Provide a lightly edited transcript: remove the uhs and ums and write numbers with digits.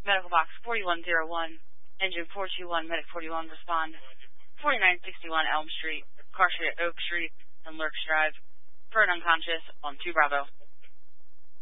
Medical Box 4101, Engine 421, Medic 41, respond. 4961 Elm Street, Car Street, Oak Street, and Lurks Drive. Current unconscious on 2 Bravo.